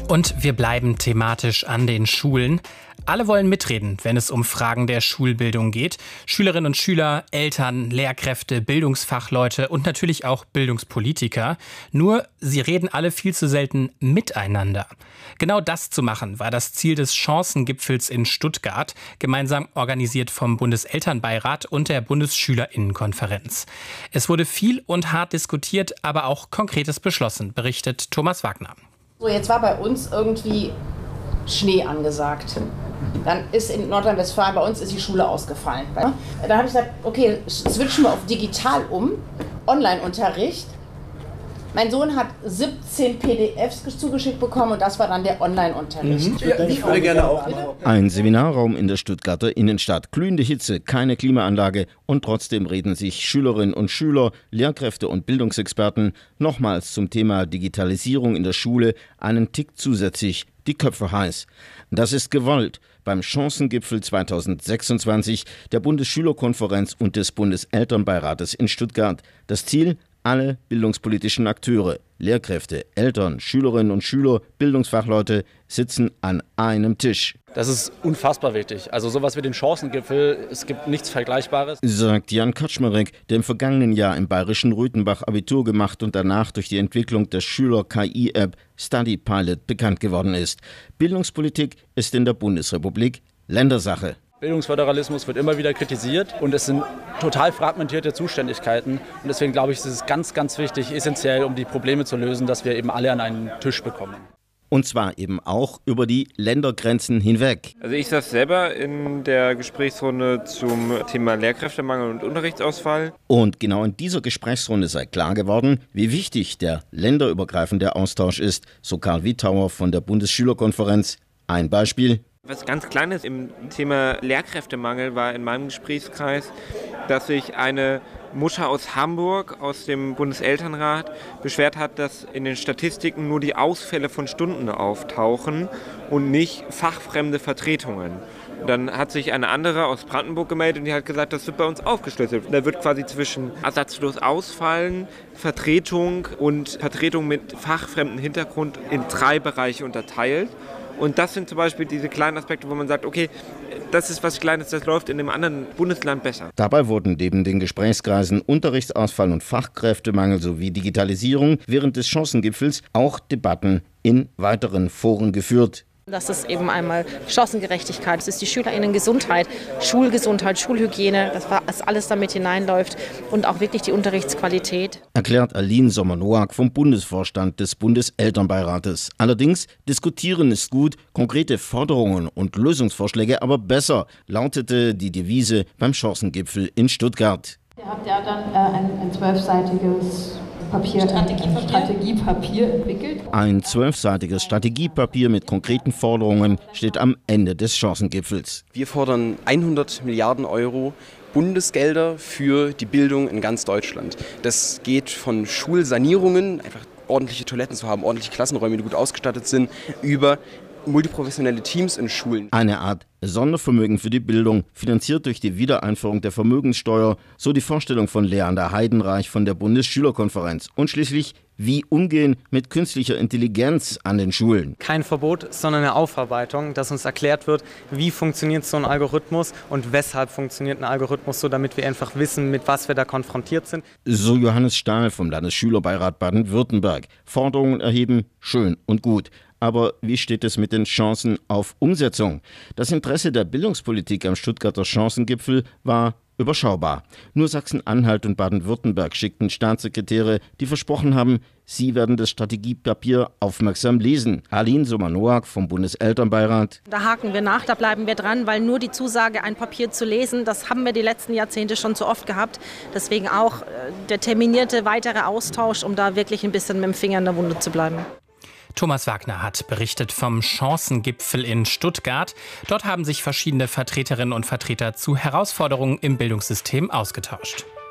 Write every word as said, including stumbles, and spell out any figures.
Und wir bleiben thematisch an den Schulen. Alle wollen mitreden, wenn es um Fragen der Schulbildung geht. Schülerinnen und Schüler, Eltern, Lehrkräfte, Bildungsfachleute und natürlich auch Bildungspolitiker. Nur, sie reden alle viel zu selten miteinander. Genau das zu machen, war das Ziel des Chancengipfels in Stuttgart, gemeinsam organisiert vom Bundeselternbeirat und der Bundesschülerinnenkonferenz. Es wurde viel und hart diskutiert, aber auch Konkretes beschlossen, berichtet Thomas Wagner. So, jetzt war bei uns irgendwie Schnee angesagt. Dann ist in Nordrhein-Westfalen, bei uns ist die Schule ausgefallen. Da habe ich gesagt, okay, switchen wir auf digital um, Online-Unterricht. Mein Sohn hat siebzehn P D Fs zugeschickt bekommen und das war dann der Online-Unterricht. Mhm. Ja, ich würde gerne auch. Ein Seminarraum in der Stuttgarter Innenstadt. Glühende Hitze, keine Klimaanlage und trotzdem reden sich Schülerinnen und Schüler, Lehrkräfte und Bildungsexperten nochmals zum Thema Digitalisierung in der Schule einen Tick zusätzlich die Köpfe heiß. Das ist gewollt. Beim Chancengipfel zweitausendsechsundzwanzig der Bundesschülerkonferenz und des Bundeselternbeirates in Stuttgart. Das Ziel: alle bildungspolitischen Akteure, Lehrkräfte, Eltern, Schülerinnen und Schüler, Bildungsfachleute sitzen an einem Tisch. Das ist unfassbar wichtig. Also sowas wie den Chancengipfel, es gibt nichts Vergleichbares. Sagt Jan Kaczmarek, der im vergangenen Jahr im bayerischen Rüthenbach Abitur gemacht und danach durch die Entwicklung der Schüler-K I-App Study Pilot bekannt geworden ist. Bildungspolitik ist in der Bundesrepublik Ländersache. Bildungsföderalismus wird immer wieder kritisiert und es sind total fragmentierte Zuständigkeiten. Und deswegen glaube ich, ist es ganz, ganz wichtig, essentiell, um die Probleme zu lösen, dass wir eben alle an einen Tisch bekommen. Und zwar eben auch über die Ländergrenzen hinweg. Also ich saß selber in der Gesprächsrunde zum Thema Lehrkräftemangel und Unterrichtsausfall. Und genau in dieser Gesprächsrunde sei klar geworden, wie wichtig der länderübergreifende Austausch ist, so Karl Wittauer von der Bundesschülerkonferenz. Ein Beispiel: Was ganz Kleines im Thema Lehrkräftemangel war in meinem Gesprächskreis, dass sich eine Mutter aus Hamburg, aus dem Bundeselternrat, beschwert hat, dass in den Statistiken nur die Ausfälle von Stunden auftauchen und nicht fachfremde Vertretungen. Dann hat sich eine andere aus Brandenburg gemeldet und die hat gesagt, das wird bei uns aufgeschlüsselt. Da wird quasi zwischen ersatzlos ausfallen, Vertretung und Vertretung mit fachfremdem Hintergrund in drei Bereiche unterteilt. Und das sind zum Beispiel diese kleinen Aspekte, wo man sagt, okay, das ist was Kleines, das läuft in einem anderen Bundesland besser. Dabei wurden neben den Gesprächskreisen Unterrichtsausfall und Fachkräftemangel sowie Digitalisierung während des Chancengipfels auch Debatten in weiteren Foren geführt. Das ist eben einmal Chancengerechtigkeit, das ist die SchülerInnen-Gesundheit, Schulgesundheit, Schulhygiene, das was alles damit hineinläuft und auch wirklich die Unterrichtsqualität. Erklärt Aline Sommer-Noack vom Bundesvorstand des Bundeselternbeirates. Allerdings, diskutieren ist gut, konkrete Forderungen und Lösungsvorschläge aber besser, lautete die Devise beim Chancengipfel in Stuttgart. Ihr habt ja dann äh, ein, ein zwölfseitiges Papier, Strategiepapier. Strategiepapier entwickelt. Ein zwölfseitiges Strategiepapier mit konkreten Forderungen steht am Ende des Chancengipfels. Wir fordern hundert Milliarden Euro Bundesgelder für die Bildung in ganz Deutschland. Das geht von Schulsanierungen, einfach ordentliche Toiletten zu haben, ordentliche Klassenräume, die gut ausgestattet sind, über multiprofessionelle Teams in Schulen. Eine Art Sondervermögen für die Bildung, finanziert durch die Wiedereinführung der Vermögenssteuer, so die Vorstellung von Leander Heidenreich von der Bundesschülerkonferenz. Und schließlich, wie umgehen mit künstlicher Intelligenz an den Schulen. Kein Verbot, sondern eine Aufarbeitung, dass uns erklärt wird, wie funktioniert so ein Algorithmus und weshalb funktioniert ein Algorithmus so, damit wir einfach wissen, mit was wir da konfrontiert sind. So Johannes Stahl vom Landesschülerbeirat Baden-Württemberg. Forderungen erheben, schön und gut. Aber wie steht es mit den Chancen auf Umsetzung? Das Interesse der Bildungspolitik am Stuttgarter Chancengipfel war überschaubar. Nur Sachsen-Anhalt und Baden-Württemberg schickten Staatssekretäre, die versprochen haben, sie werden das Strategiepapier aufmerksam lesen. Aline Sommer-Noack vom Bundeselternbeirat. Da haken wir nach, da bleiben wir dran, weil nur die Zusage, ein Papier zu lesen, das haben wir die letzten Jahrzehnte schon zu oft gehabt. Deswegen auch der terminierte weitere Austausch, um da wirklich ein bisschen mit dem Finger in der Wunde zu bleiben. Thomas Wagner hat berichtet vom Chancengipfel in Stuttgart. Dort haben sich verschiedene Vertreterinnen und Vertreter zu Herausforderungen im Bildungssystem ausgetauscht.